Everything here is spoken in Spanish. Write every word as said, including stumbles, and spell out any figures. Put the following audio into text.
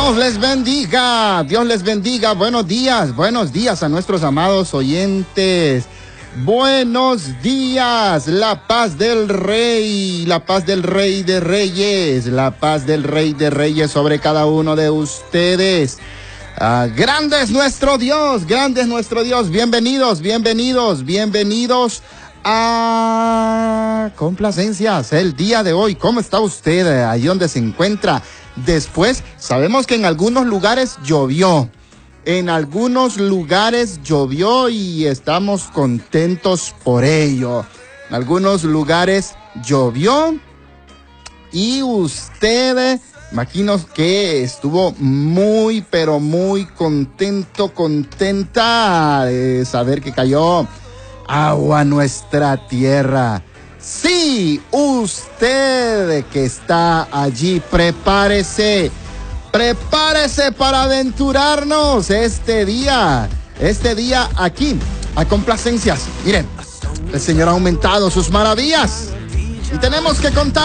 Dios les bendiga, Dios les bendiga. Buenos días, buenos días a nuestros amados oyentes. Buenos días, la paz del Rey, la paz del Rey de Reyes, la paz del Rey de Reyes sobre cada uno de ustedes. Ah, grande es nuestro Dios, grande es nuestro Dios. Bienvenidos, bienvenidos, bienvenidos a Complacencias. El día de hoy, ¿cómo está usted ahí donde se encuentra? Después, sabemos que en algunos lugares llovió. En algunos lugares llovió y estamos contentos por ello. En algunos lugares llovió y usted, imagino que estuvo muy, pero muy contento, contenta de saber que cayó agua a nuestra tierra. Sí, usted que está allí, prepárese. Prepárese para aventurarnos este día, este día aquí, a Complacencias. Miren, el Señor ha aumentado sus maravillas y tenemos que contar.